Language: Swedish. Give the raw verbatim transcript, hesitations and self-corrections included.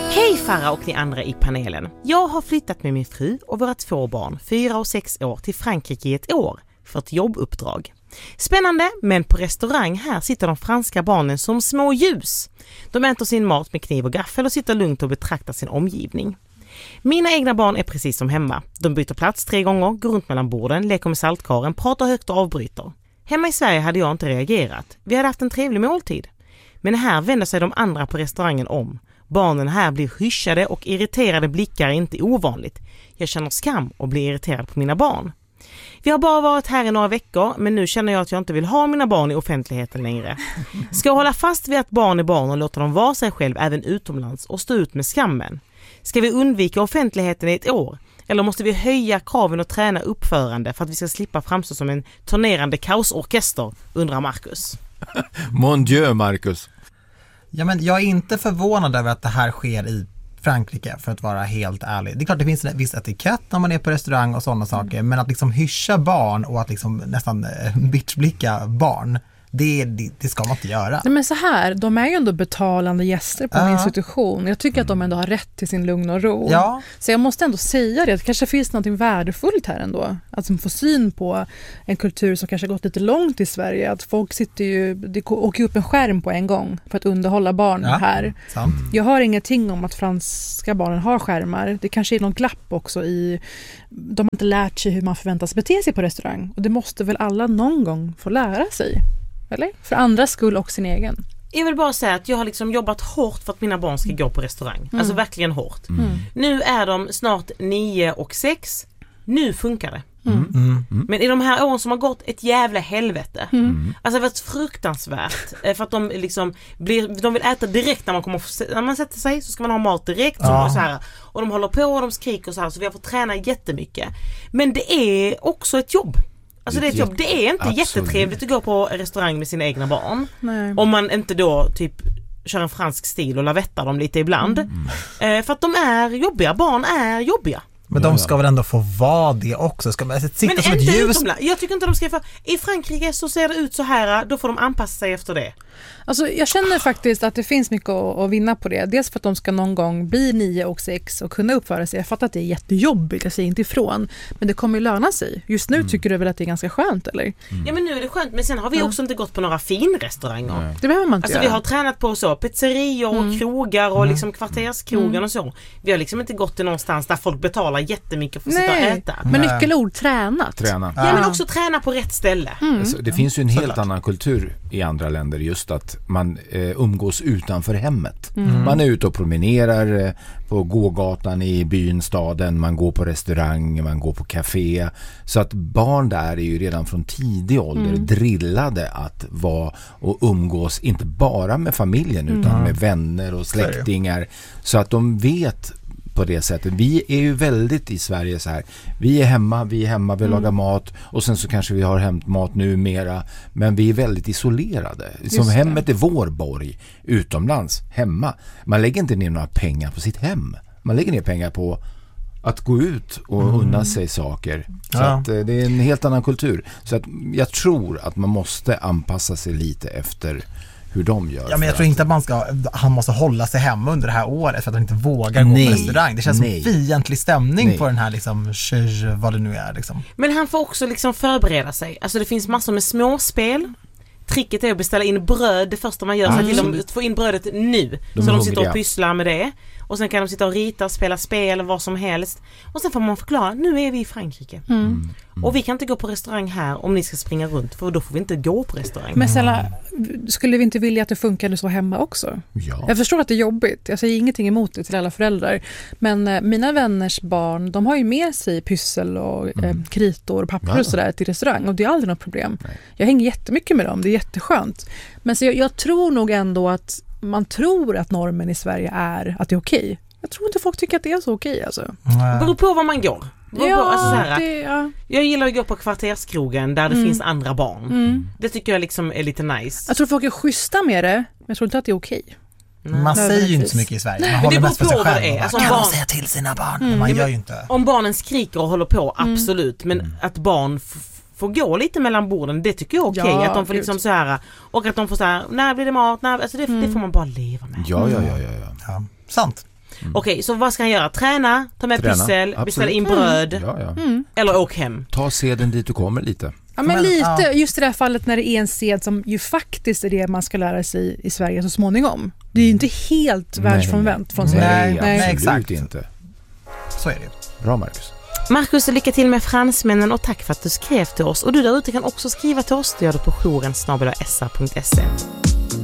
Hej Farah och ni andra i panelen. Jag har flyttat med min fru och våra två barn, fyra och sex år, till Frankrike i ett år för ett jobbuppdrag. Spännande, men på restaurang här sitter de franska barnen som små ljus. De äter sin mat med kniv och gaffel och sitter lugnt och betraktar sin omgivning. Mina egna barn är precis som hemma. De byter plats tre gånger, går runt mellan borden, leker med saltkaren, pratar högt och avbryter. Hemma i Sverige hade jag inte reagerat. Vi hade haft en trevlig måltid. Men här vänder sig de andra på restaurangen om. Barnen här blir hyschade och irriterade blickar är inte ovanligt. Jag känner skam och blir irriterad på mina barn. Vi har bara varit här i några veckor, men nu känner jag att jag inte vill ha mina barn i offentligheten längre. Ska jag hålla fast vid att barn är barn och låta dem vara sig själv även utomlands och stå ut med skammen? Ska vi undvika offentligheten i ett år? Eller måste vi höja kraven och träna uppförande för att vi ska slippa framstå som en turnerande kaosorkester, undrar Marcus. Mon Dieu, Marcus. Ja, men jag är inte förvånad över att det här sker i Frankrike, för att vara helt ärlig. Det är klart det finns en viss etikett när man är på restaurang och sådana saker, mm. men att liksom hyscha barn och att liksom nästan bitchblicka barn, det, det, det ska man inte göra. Nej, men så här, de är ju ändå betalande gäster på ja. en institution. Jag tycker att de ändå har rätt till sin lugn och ro. Ja. Så jag måste ändå säga det, att det kanske finns något värdefullt här ändå. Att de får syn på en kultur som kanske har gått lite långt i Sverige. Att folk sitter ju, det åker upp en skärm på en gång för att underhålla barn ja, här. Sant. Jag hör ingenting om att franska barnen har skärmar. Det kanske är någon glapp också i, de har inte lärt sig hur man förväntas bete sig på restaurang. Och det måste väl alla någon gång få lära sig. Eller? För andras skull och sin egen. Jag vill bara säga att jag har liksom jobbat hårt för att mina barn ska gå på restaurang. Mm. Alltså verkligen hårt. Mm. Nu är de snart nio och sex. Nu funkar det. Mm. Mm. Mm. Men i de här åren som har gått ett jävla helvete. Mm. Alltså det har varit fruktansvärt. För att de liksom blir, de vill äta direkt när man kommer, när man sätter sig så ska man ha mat direkt. Ja. Så, så här, och de håller på och de skriker och så här. Så vi har fått träna jättemycket. Men det är också ett jobb. Alltså det är ett jobb. Det är inte Absolut. jättetrevligt att gå på restaurang med sina egna barn. Nej. Om man inte då typ kör en fransk stil och lavettar dem lite ibland. Mm. Eh, för att de är jobbiga. Barn är jobbiga. Men de ska väl ändå få vara det också? Ska man sitta Men som ett inte ljus? utomlands. Jag tycker inte de ska få. I Frankrike så ser det ut så här. Då får de anpassa sig efter det. Alltså, jag känner faktiskt att det finns mycket att, att vinna på det. Dels för att de ska någon gång bli nio och sex och kunna uppföra sig. Jag fattar att det är jättejobbigt, jag säger inte ifrån. Men det kommer ju löna sig. Just nu mm. tycker du väl att det är ganska skönt, eller? Mm. Ja, men nu är det skönt. Men sen har vi ja. också inte gått på några finrestauranger. Nej. Det behöver man inte Alltså göra. vi har tränat på så pizzerior och mm. krogar och Mm. liksom kvarterskrogen mm. och så. Vi har liksom inte gått till någonstans där folk betalar jättemycket för att sitta och äta. Men nyckelord, tränat. Träna. Ja, men också träna på rätt ställe. Mm. Alltså, det finns ju en helt Såklart. annan kultur i andra länder, just att man eh, umgås utanför hemmet. Mm. Man är ute och promenerar eh, på gågatan i byn, staden, man går på restaurang, man går på café. Så att barn där är ju redan från tidig ålder mm. drillade att vara och umgås inte bara med familjen mm. utan med vänner och släktingar. Så att de vet på det sättet. Vi är ju väldigt i Sverige så här. Vi är hemma, vi är hemma, vi mm. lagar mat och sen så kanske vi har hämtmat nu mera, men vi är väldigt isolerade. Som hemmet är vår borg, utomlands, hemma. Man lägger inte ner några pengar på sitt hem. Man lägger ner pengar på att gå ut och mm. unna sig saker. Så ja. att, det är en helt annan kultur. Så att jag tror att man måste anpassa sig lite efter hur de gör. Ja, men jag tror att... inte att man ska, han måste hålla sig hemma under det här året för att han inte vågar Nej. gå på restaurang. Det känns Nej. som fientlig stämning Nej. på den här liksom, vad det nu är liksom. Men han får också liksom förbereda sig. Alltså det finns massor med småspel. Tricket är att beställa in bröd det första man gör. Mm. Så att de får in brödet nu. De så de sitter hungriga. och pysslar med det. Och sen kan de sitta och rita, spela spel, vad som helst. Och sen får man förklara, nu är vi i Frankrike. Mm. Mm. Och vi kan inte gå på restaurang här om ni ska springa runt. För då får vi inte gå på restaurang. Men Sella, skulle vi inte vilja att det funkade så hemma också? Ja. Jag förstår att det är jobbigt. Jag säger ingenting emot det till alla föräldrar. Men eh, mina vänners barn, de har ju med sig pyssel och eh, Mm. kritor och papper Ja. och sådär till restaurang. Och det är aldrig något problem. Nej. Jag hänger jättemycket med dem. Det är jätteskönt. Men så jag, jag tror nog ändå att man tror att normen i Sverige är att det är okej. Jag tror inte folk tycker att det är så okej alltså. Det beror på var man går. Det beror på, alltså så här, det, ja. jag gillar att gå på kvarterskrogen där det Mm. finns andra barn. Mm. Det tycker jag liksom är lite nice. Jag tror folk är schyssta med det, men jag tror inte att det är okej. Nej. Man säger ju inte så mycket i Sverige. Man Men håller det mest för beror sig på vad själv. det är. Och bara, Alltså, kan barn- man säga till sina barn? Mm. Men man Ja, gör men- ju inte. Om barnen skriker och håller på, Mm. absolut. Men Mm. att barn f- får gå lite mellan borden, det tycker jag är okej. Ja, att de får liksom gud. så här, och att de får så här, när blir det mat? När, alltså det, Mm. det får man bara leva med. Ja, ja, ja, ja, ja. Ja, sant. Mm. Okej, så vad ska han göra? Träna, ta med Träna, pyssel, absolut. beställa in bröd Ja, ja. Mm. eller åk hem. Ta seden dit du kommer lite. Ja, men, Men, lite, ja. just i det här fallet när det är en sed som ju faktiskt är det man ska lära sig i Sverige så småningom. Det är ju inte helt Nej, världsfrånvänt från nej, Sverige. Nej, nej, nej, absolut exakt. inte. Så är det ju. Bra, Marcus. Marcus, lycka till med fransmännen och tack för att du skrev till oss. Och du där ute kan också skriva till oss. Det gör du på jouren snabel-a s r punkt se.